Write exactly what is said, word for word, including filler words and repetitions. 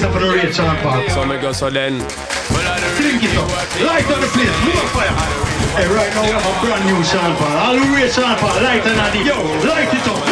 up on the radio, Sean Paul. So me go so then. Drink it up. Light on the place. More fire. Hey, right now we have a brand new Sean Paul. All the way, Sean Paul. Light on the. Yo, light it up.